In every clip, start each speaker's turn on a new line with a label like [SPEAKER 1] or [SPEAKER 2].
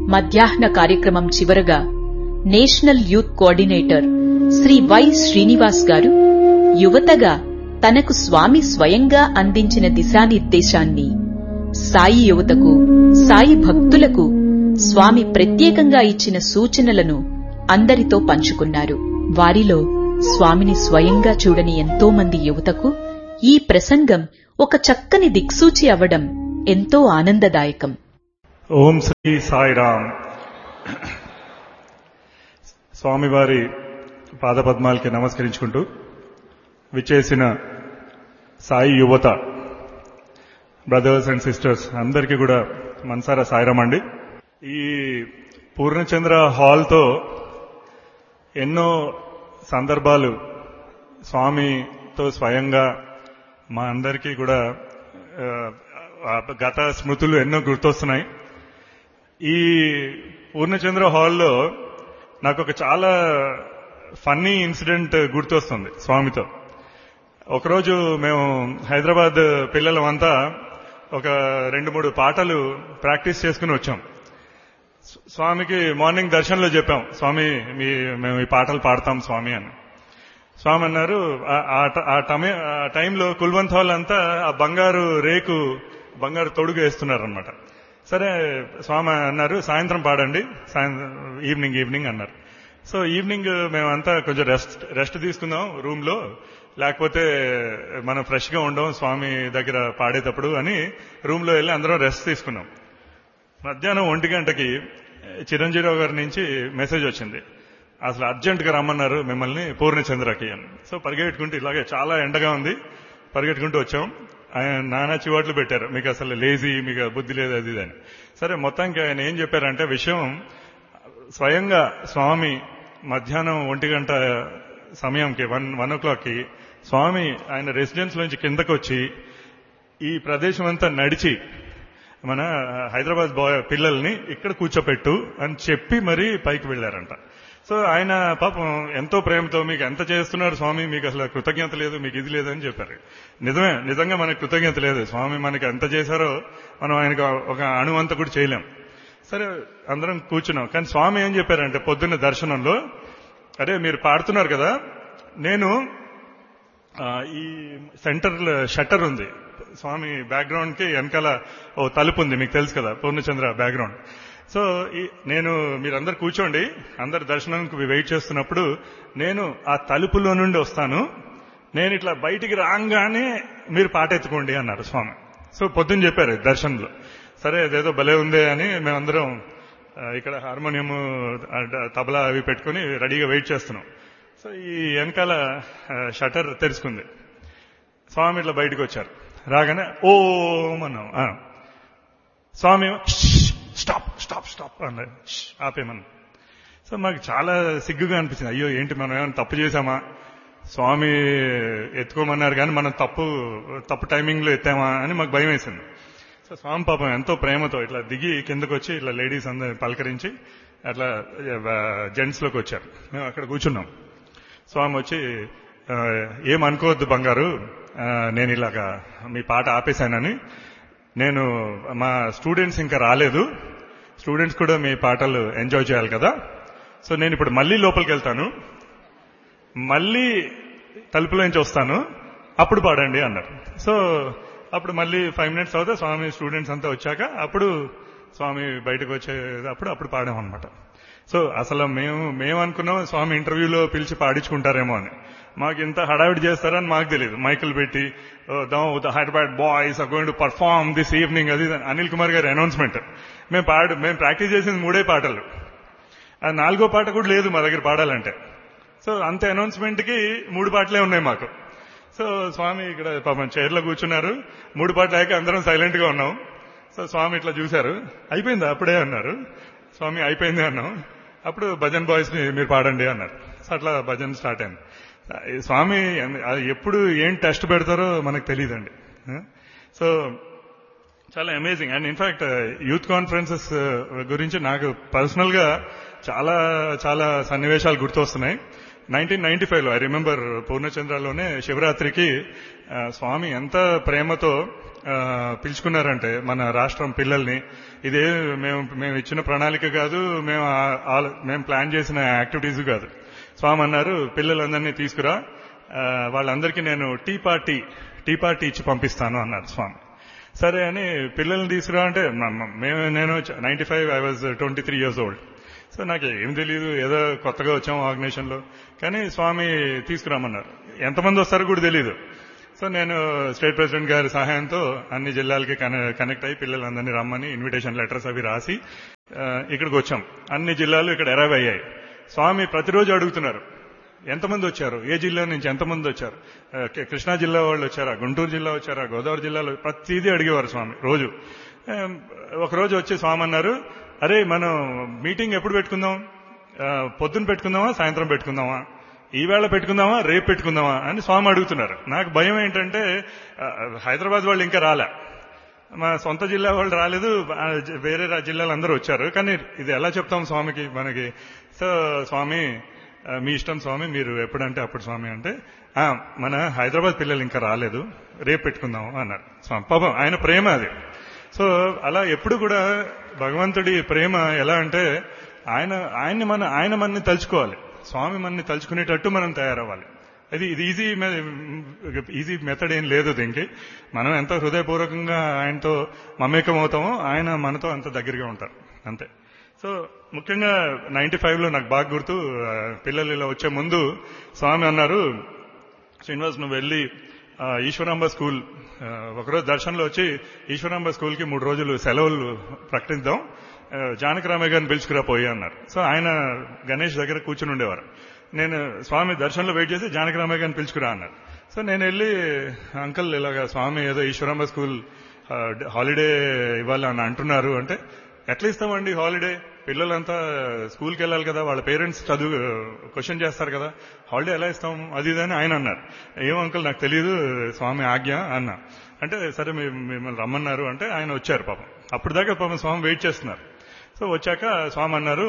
[SPEAKER 1] మధ్యాహ్న కార్యక్రమం చివరగా national youth coordinator Shri why Srinivas గారు యువతగా తనకు స్వామి స్వయంగా అందించిన దిశానిర్దేశాన్ని, సాయి యువతకు, సాయి భక్తులకు స్వామి ప్రత్యేకంగా ఇచ్చిన సూచనలను అందరితో పంచుకున్నారు. వారిలో స్వామిని స్వయంగా చూడని ఎంతో మంది యువతకు ఈ ప్రసంగం ఒక చక్కని దిక్సూచి అవ్వడం ఎంతో ఆనందదాయకం.
[SPEAKER 2] ఓం శ్రీ సాయిరామ్. స్వామివారి పాదపద్మాలకి నమస్కరించుకుంటూ విచ్చేసిన సాయి యువత బ్రదర్స్ అండ్ సిస్టర్స్ అందరికీ కూడా మనసారా సాయిరామ్ అండి. ఈ పూర్ణచంద్ర హాల్తో ఎన్నో సందర్భాలు స్వామితో స్వయంగా మా అందరికీ కూడా గత స్మృతులు ఎన్నో గుర్తొస్తున్నాయి. ఈ పూర్ణచంద్ర హాల్లో నాకు ఒక చాలా ఫన్నీ ఇన్సిడెంట్ గుర్తొస్తుంది స్వామితో. ఒకరోజు మేము హైదరాబాద్ పిల్లలమంతా ఒక 2-3 పాటలు ప్రాక్టీస్ చేసుకుని వచ్చాం. స్వామికి మార్నింగ్ దర్శనంలో చెప్పాం, స్వామి మేము ఈ పాటలు పాడతాం స్వామి అని. స్వామి అన్నారు, ఆ టైంలో కుల్వంత్ హాల్ అంతా ఆ బంగారు రేకు, బంగారు తొడుగు వేస్తున్నారనమాట. సరే స్వామి అన్నారు, సాయంత్రం పాడండి, ఈవినింగ్ అన్నారు. సో ఈవినింగ్ మేమంతా కొంచెం రెస్ట్ తీసుకుందాం రూమ్ లో, లేకపోతే మనం ఫ్రెష్ గా ఉండం స్వామి దగ్గర పాడేటప్పుడు అని రూమ్ లో వెళ్ళి అందరం రెస్ట్ తీసుకున్నాం. మధ్యాహ్నం 1 గంటకి చిరంజీవి గారి నుంచి మెసేజ్ వచ్చింది, అసలు అర్జెంట్ గా రమ్మన్నారు మిమ్మల్ని పూర్ణచంద్రకి అని. సో పరిగెట్టుకుంటూ, ఇలాగే చాలా ఎండగా ఉంది, పరిగెట్టుకుంటూ వచ్చాం. ఆయన నానా చివాట్లు పెట్టారు, మీకు అసలు లేజీ, మీకు బుద్ధి లేదు అది అని. సరే మొత్తానికి ఆయన ఏం చెప్పారంటే విషయం, స్వయంగా స్వామి మధ్యాహ్నం 1 గంట సమయంకి 1 o'clockకి స్వామి ఆయన రెసిడెన్స్ లోంచి కిందకు వచ్చి ఈ ప్రదేశం అంతా నడిచి మన హైదరాబాద్ పిల్లల్ని ఇక్కడ కూర్చోపెట్టు అని చెప్పి మరీ పైకి వెళ్లారంట. సో ఆయన పాపం ఎంతో ప్రేమతో, మీకు ఎంత చేస్తున్నారు స్వామి, మీకు అసలు కృతజ్ఞత లేదు, మీకు ఇది లేదని చెప్పారు. నిజంగా మనకు కృతజ్ఞత లేదు. స్వామి మనకి ఎంత చేశారో మనం ఆయనకు ఒక అణువంత కూడా చేయలేం. సరే అందరం కూర్చున్నాం. కానీ స్వామి ఏం చెప్పారంటే పొద్దున్న దర్శనంలో, అరే మీరు పాడుతున్నారు కదా, నేను ఈ సెంటర్ షట్టర్ ఉంది స్వామి బ్యాక్గ్రౌండ్ కి వెనకాల ఓ తలుపు ఉంది, మీకు తెలుసు కదా పూర్ణచంద్ర బ్యాక్గ్రౌండ్. సో నేను మీరందరు కూర్చోండి, అందరు దర్శనానికి వెయిట్ చేస్తున్నప్పుడు నేను ఆ తలుపులో నుండి వస్తాను, నేను ఇట్లా బయటికి రాగానే మీరు పాట ఎత్తుకోండి అన్నారు స్వామి. సో పొద్దున్న చెప్పారు దర్శనంలో. సరే అదేదో భలే ఉందే అని మేమందరం ఇక్కడ హార్మోనియం, తబలా అవి పెట్టుకుని రెడీగా వెయిట్ చేస్తున్నాం. సో ఈ వెనకాల షటర్ తెరుచుకుంది, స్వామి ఇట్లా బయటకు వచ్చారు. రాగానే ఓం అన్నాం. స్వామి స్టాప్ స్టాప్ స్టాప్ అన్నారు, ఆపేమన్నా. సో మాకు చాలా సిగ్గుగా అనిపించింది, అయ్యో ఏంటి మనం ఏమైనా తప్పు చేశామా, స్వామి ఎత్తుకోమన్నారు కానీ మనం తప్పు టైమింగ్ లో ఎత్తామా అని మాకు భయం వేసింది. సో స్వామి పాపం ఎంతో ప్రేమతో ఇట్లా దిగి కిందకు వచ్చి ఇట్లా లేడీస్ అందరిని పలకరించి అట్లా జెంట్స్ లోకి వచ్చారు. మేము అక్కడ కూర్చున్నాం. స్వామి వచ్చి, ఏమనుకోవద్దు బంగారు, నేను ఇలాగా మీ పాట ఆపేశానని, నేను మా స్టూడెంట్స్ ఇంకా రాలేదు, స్టూడెంట్స్ కూడా మీ పాటలు ఎంజాయ్ చేయాలి కదా, సో నేను ఇప్పుడు మళ్ళీ లోపలికి వెళ్తాను, మళ్ళీ తలుపులోంచి వస్తాను, అప్పుడు పాడండి అన్నారు. సో అప్పుడు మళ్ళీ 5 minutes అవుతా స్వామి స్టూడెంట్స్ అంతా వచ్చాక అప్పుడు స్వామి బయటకు అప్పుడు పాడామన్నమాట. సో అసలు మేము అనుకున్నాం స్వామి ఇంటర్వ్యూలో పిలిచి పాడించుకుంటారేమో అని. మాకు ఇంత హడావిడి చేస్తారని మాకు తెలియదు. మైకులు పెట్టి the Hyderabad boys are going to perform this evening, అది అనిల్ కుమార్ గారి అనౌన్స్మెంట్. మేము ప్రాక్టీస్ చేసింది 3 పాటలు, అది 4వ పాట కూడా లేదు మా దగ్గర పాడాలంటే. సో అంత అనౌన్స్మెంట్ కి 3 పాటలే ఉన్నాయి మాకు. సో స్వామి ఇక్కడ పాపం చైర్లో కూర్చున్నారు, 3 పాటలు అయ్యాక అందరం సైలెంట్ గా ఉన్నాం. సో స్వామి ఇట్లా చూశారు, అయిపోయిందా అప్పుడే అన్నారు. స్వామి అయిపోయింది అన్నాం. అప్పుడు భజన్ బాయ్స్ ని మీరు పాడండి అన్నారు. సో అట్లా భజన్ స్టార్ట్ అయింది. స్వామి ఎప్పుడు ఏం టెస్ట్ పెడతారో మనకు తెలియదండి. సో చాలా amazing. And in fact youth conferences గురించి నాకు పర్సనల్ గా చాలా చాలా సన్నివేశాలు గుర్తొస్తున్నాయి. 1995లో ఐ రిమెంబర్ పూర్ణచంద్రలోనే శివరాత్రికి స్వామి ఎంత ప్రేమతో పిలుచుకున్నారంటే మన రాష్ట్రం పిల్లల్ని, ఇదే మేము ఇచ్చిన ప్రణాళిక కాదు, మేము ప్లాన్ చేసిన యాక్టివిటీస్ కాదు. స్వామి అన్నారు పిల్లలందరినీ తీసుకురా, వాళ్ళందరికీ నేను టీ పార్టీ ఇచ్చి పంపిస్తాను అన్నారు స్వామి. సరే అని పిల్లల్ని తీసుకురా అంటే నేను 95, I was 23 years old. So నాకు ఏం తెలియదు, ఏదో కొత్తగా వచ్చాం ఆర్గనైజేషన్లో. కానీ స్వామి తీసుకురామన్నారు. ఎంతమంది వస్తారో కూడా తెలియదు. సో నేను స్టేట్ ప్రెసిడెంట్ గారి సహాయంతో అన్ని జిల్లాలకి కనెక్ట్ అయ్యి పిల్లలందరినీ రమ్మని ఇన్విటేషన్ లెటర్స్ అవి రాసి ఇక్కడికి వచ్చాం. అన్ని జిల్లాలు ఇక్కడ అరైవ్ అయ్యాయి. స్వామి ప్రతిరోజు అడుగుతున్నారు ఎంతమంది వచ్చారు, ఏ జిల్లా నుంచి ఎంతమంది వచ్చారు, కృష్ణా జిల్లా వాళ్ళు వచ్చారా, గుంటూరు జిల్లా వచ్చారా, గోదావరి జిల్లాలో, ప్రతిదీ అడిగేవారు స్వామి రోజు. ఒకరోజు వచ్చి స్వామి అన్నారు, అరే మనం మీటింగ్ ఎప్పుడు పెట్టుకుందాం, పొద్దున పెట్టుకుందామా సాయంత్రం పెట్టుకుందామా, ఈవేళ పెట్టుకుందామా రేపు పెట్టుకుందామా అని స్వామి అడుగుతున్నారు. నాకు భయం ఏంటంటే హైదరాబాద్ వాళ్ళు ఇంకా రాలే, మా సొంత జిల్లా వాళ్ళు రాలేదు, వేరే జిల్లాలు అందరూ వచ్చారు. కానీ ఇది ఎలా చెప్తాం స్వామికి మనకి. సో స్వామి మీ ఇష్టం స్వామి, మీరు ఎప్పుడంటే అప్పుడు స్వామి అంటే, మన హైదరాబాద్ పిల్లలు ఇంకా రాలేదు, రేపు పెట్టుకుందాము అన్నారు స్వామి. పాపం ఆయన ప్రేమ అది. సో అలా ఎప్పుడు కూడా భగవంతుడి ప్రేమ ఎలా అంటే ఆయన మనని తలుచుకోవాలి, స్వామి మనని తలుచుకునేటట్టు మనం తయారవ్వాలి. ఇది ఈజీ మెథడ్ ఏం లేదు దీనికి. మనం ఎంత హృదయపూర్వకంగా ఆయనతో మమేకం అవుతామో ఆయన మనతో అంత దగ్గరగా ఉంటారు అంతే. సో ముఖ్యంగా 95లో నాకు బాగా గుర్తు, పిల్లలు ఇలా వచ్చే ముందు స్వామి అన్నారు, శ్రీనివాస్ నువ్వు వెళ్ళి ఈశ్వరాంబ స్కూల్, ఒకరోజు దర్శనంలో వచ్చి ఈశ్వరాంబ స్కూల్కి 3 రోజులు సెలవులు ప్రకటిద్దాం, జానకరామయ్య గారిని పిలుచుకురా పోయి అన్నారు. సో ఆయన గణేష్ దగ్గర కూర్చుని ఉండేవారు. నేను స్వామి దర్శనంలో వెయిట్ చేసి జానకరామయ్య గారిని పిలుచుకురా అన్నారు. సో నేను వెళ్ళి అంకుల్ ఇలాగా స్వామి ఏదో ఈశ్వరాంబ స్కూల్ హాలిడే ఇవ్వాలి అని అంటున్నారు అంటే, ఎట్లా ఇస్తామండి హాలిడే, పిల్లలంతా స్కూల్కి వెళ్ళాలి కదా, వాళ్ళ పేరెంట్స్ క్వశ్చన్ చేస్తారు కదా, హాలిడే ఎలా ఇస్తాం అది ఇదని ఆయన అన్నారు. ఏమో అంకుల్ నాకు తెలియదు, స్వామి ఆజ్ఞ అన్నా. అంటే సరే మిమ్మల్ని రమ్మన్నారు అంటే ఆయన వచ్చారు. పాపం అప్పుడు దాకా పాపం స్వామి వెయిట్ చేస్తున్నారు. సో వచ్చాక స్వామి అన్నారు,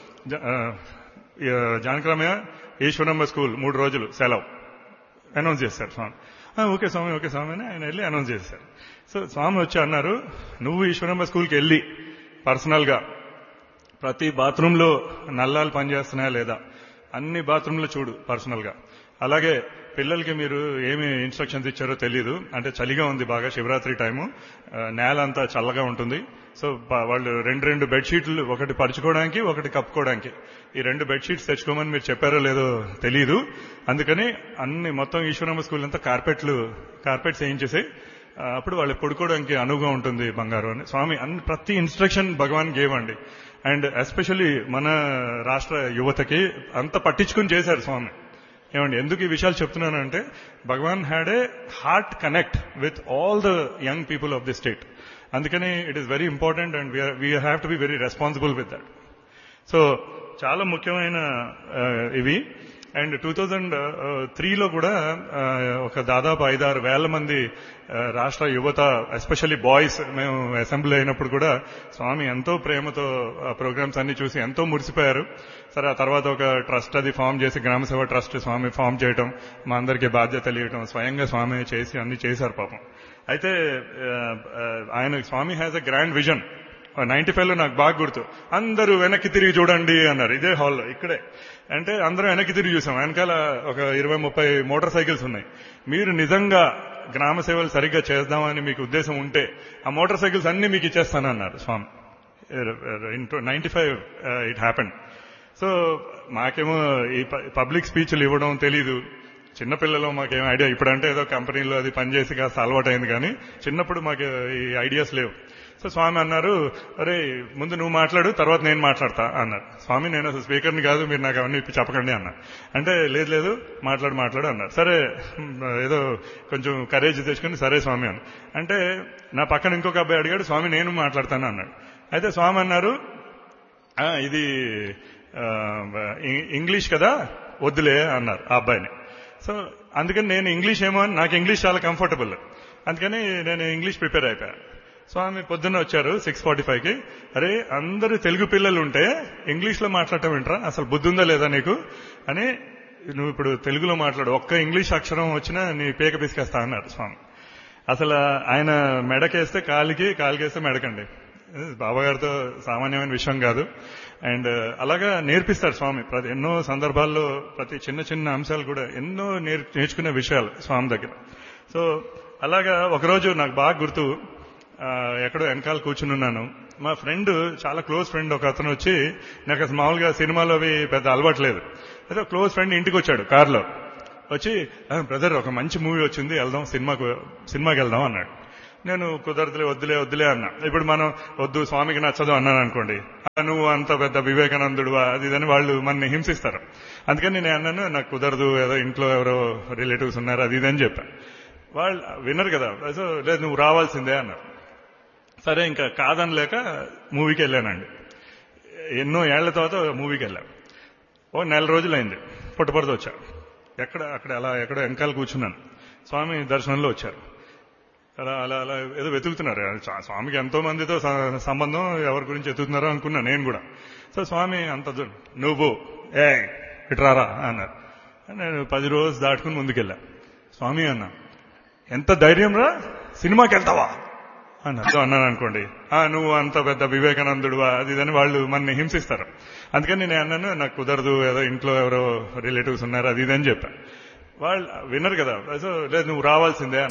[SPEAKER 2] జానకరామయ్య ఈశ్వరమ్మ స్కూల్ 3 రోజులు సెలవు అనౌన్స్ చేశారు స్వామి. ఓకే స్వామి అని ఆయన వెళ్ళి అనౌన్స్ చేశారు. సో స్వామి వచ్చి అన్నారు, నువ్వు ఈశ్వరమ్మ స్కూల్కి వెళ్ళి పర్సనల్ గా ప్రతి బాత్రూంలో నల్లాలు పనిచేస్తున్నాయా లేదా అన్ని బాత్రూంలో చూడు పర్సనల్ గా. అలాగే పిల్లలకి మీరు ఏమి ఇన్స్ట్రక్షన్స్ ఇచ్చారో తెలియదు, అంటే చలిగా ఉంది బాగా, శివరాత్రి టైము, నేల అంతా చల్లగా ఉంటుంది. సో వాళ్ళు 2 బెడ్షీట్లు, ఒకటి పరుచుకోవడానికి ఒకటి కప్పుకోవడానికి, ఈ 2 బెడ్షీట్స్ తెచ్చుకోమని మీరు చెప్పారో లేదో తెలియదు. అందుకని అన్ని మొత్తం ఈశ్వరమ్మ స్కూల్ అంతా కార్పెట్స్ వేయించేసాయి, అప్పుడు వాళ్ళు పడుకోవడానికి అనువుగా ఉంటుంది బంగారు అని స్వామి ప్రతి ఇన్స్ట్రక్షన్ భగవాన్ గేవ్ అండి. అండ్ ఎస్పెషల్లీ మన రాష్ట్ర యువతకి అంత పట్టించుకుని చేశారు స్వామి. ఏమండి ఎందుకు ఈ విషయాలు చెప్తున్నానంటే, భగవాన్ had a heart connect with all the young people of the state. అందుకని it is very important and we have to be very responsible with that. So చాలా ముఖ్యమైన ఇవి. అండ్ 2003లో కూడా ఒక దాదాపు 5-6 వేల మంది రాష్ట్ర యువత, ఎస్పెషల్లీ బాయ్స్, మేము అసెంబ్లీ అయినప్పుడు కూడా స్వామి ఎంతో ప్రేమతో ప్రోగ్రామ్స్ అన్ని చూసి ఎంతో మురిసిపోయారు. సరే ఆ తర్వాత ఒక ట్రస్ట్ అది ఫామ్ చేసి, గ్రామసభ ట్రస్ట్ స్వామి ఫామ్ చేయటం, మా అందరికీ బాధ్యత తెలియటం, స్వయంగా స్వామి చేసి అన్ని చేశారు పాపం. అయితే ఆయన స్వామి హ్యాజ్ ఎ గ్రాండ్ విజన్. 95లో నాకు బాగా గుర్తు, అందరూ వెనక్కి తిరిగి చూడండి అన్నారు ఇదే హాల్లో ఇక్కడే. అంటే అందరం వెనక్కి తిరిగి చూసాం. వెనకాల ఒక 20-30 మోటార్ సైకిల్స్ ఉన్నాయి. మీరు నిజంగా గ్రామ సేవలు సరిగ్గా చేద్దామని మీకు ఉద్దేశం ఉంటే ఆ మోటార్ సైకిల్స్ అన్ని మీకు ఇచ్చేస్తానన్నారు స్వామి. 95 ఇట్ హ్యాపెండ్. సో మాకేమో ఈ పబ్లిక్ స్పీచ్లు ఇవ్వడం తెలీదు, చిన్నపిల్లలు మాకేం ఐడియా. ఇప్పుడంటే ఏదో కంపెనీలో అది పనిచేసి కాస్త అలవాటైంది, కానీ చిన్నప్పుడు మాకు ఈ ఐడియాస్ లేవు. సో స్వామి అన్నారు, అరే ముందు నువ్వు మాట్లాడు, తర్వాత నేను మాట్లాడతా అన్నారు. స్వామి నేను అసలు స్పీకర్ని కాదు, మీరు నాకు అవన్నీ చెప్పకండి అన్నా. అంటే లేదు మాట్లాడు అన్నారు. సరే ఏదో కొంచెం కరేజ్ తెచ్చుకుని సరే స్వామి అన్న. అంటే నా పక్కన ఇంకొక అబ్బాయి అడిగాడు, స్వామి నేను మాట్లాడతాను అన్నాడు. అయితే స్వామి అన్నారు, ఇది ఇంగ్లీష్ కదా వద్దులే అన్నారు ఆ అబ్బాయిని. సో అందుకని నేను ఇంగ్లీష్ ఏమో అని, నాకు ఇంగ్లీష్ చాలా కంఫర్టబుల్, అందుకని నేను ఇంగ్లీష్ ప్రిపేర్ అయిపోయాను. స్వామి పొద్దున్న వచ్చారు 6:45కి. అరే అందరూ తెలుగు పిల్లలు ఉంటే ఇంగ్లీష్లో మాట్లాడటం వింటరా, అసలు బుద్ధి ఉందా లేదా నీకు అని, నువ్వు ఇప్పుడు తెలుగులో మాట్లాడు, ఒక్క ఇంగ్లీష్ అక్షరం వచ్చినా నీ పేక పిసికేస్తా అన్నారు స్వామి. అసలు ఆయన మెడకేస్తే కాలికేస్తే మెడకండి. బాబాగారితో సామాన్యమైన విషయం కాదు. అండ్ అలాగా నేర్పిస్తారు స్వామి. ఎన్నో సందర్భాల్లో ప్రతి చిన్న చిన్న అంశాలు కూడా ఎన్నో నేర్చుకునే విషయాలు స్వామి దగ్గర. సో అలాగా ఒకరోజు నాకు బాగా గుర్తు, ఎక్కడో వెనకాల కూర్చున్నాను. మా ఫ్రెండ్, చాలా క్లోజ్ ఫ్రెండ్ ఒక అతను వచ్చి, నాకు అసలు మామూలుగా సినిమాలో అవి పెద్ద అలవాట్లేదు, అయితే క్లోజ్ ఫ్రెండ్ ఇంటికి వచ్చాడు కారులో. వచ్చి, బ్రదర్ ఒక మంచి మూవీ వచ్చింది, వెళ్దాం సినిమాకి వెళ్దాం అన్నాడు. నేను వద్దులే అన్నా. ఇప్పుడు మనం వద్దు స్వామికి నచ్చదు అన్నాను అనుకోండి, నువ్వు అంత పెద్ద వివేకానందుడు అది ఇదని వాళ్ళు మనని హింసిస్తారు. అందుకని నేను అన్నాను, నాకు కుదరదు, ఏదో ఇంట్లో ఎవరో రిలేటివ్స్ ఉన్నారు అది ఇదని చెప్పాను. వాళ్ళు విన్నారు కదా, సో లేదు నువ్వు రావాల్సిందే అన్నారు. సరే ఇంకా కాదనలేక మూవీకి వెళ్ళానండి. ఎన్నో ఏళ్ల తర్వాత మూవీకి వెళ్ళాను. నెల రోజులైంది. పుట్టపర్తి వచ్చా. ఎక్కడో వెనకాల కూర్చున్నాను. స్వామి దర్శనంలో వచ్చారు. అలా ఏదో వెతుకుతున్నారు. స్వామికి ఎంతో మందితో సంబంధం, ఎవరి గురించి వెతుకుతున్నారో అనుకున్నా నేను కూడా. సో స్వామి అంత నువ్వు ఇట్రారా అన్నారు. నేను 10 రోజులు దాటుకుని ముందుకెళ్ళా. స్వామి అన్నా, ఎంత ధైర్యం రా, సినిమాకి వెళ్తావా అన్నాను అనుకోండి, నువ్వు అంత పెద్ద వివేకానందుడు అది ఇదని వాళ్ళు మనని హింసిస్తారు. అందుకని నేను అన్నాను, నాకు కుదరదు, ఏదో ఇంట్లో ఎవరో రిలేటివ్స్ ఉన్నారు అది ఇదని చెప్పాను. వాళ్ళు విన్నారు కదా, సో లేదు నువ్వు రావాల్సిందే.